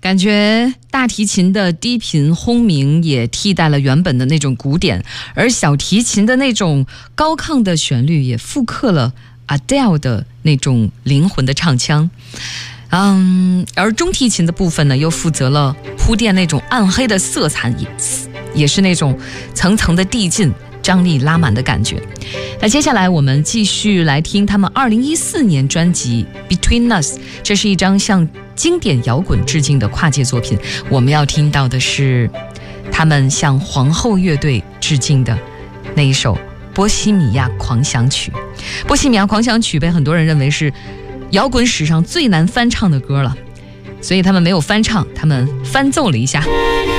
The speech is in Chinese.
感觉大提琴的低频轰鸣也替代了原本的那种鼓点，而小提琴的那种高亢的旋律也复刻了 Adele 的那种灵魂的唱腔。而中提琴的部分呢，又负责了铺垫那种暗黑的色彩，也是那种层层的递进，张力拉满的感觉。那接下来我们继续来听他们2014年专辑 Between Us， 这是一张向经典摇滚致敬的跨界作品。我们要听到的是他们向皇后乐队致敬的那一首波西米亚狂想曲。波西米亚狂想曲被很多人认为是摇滚史上最难翻唱的歌了，所以他们没有翻唱，他们翻奏了一下。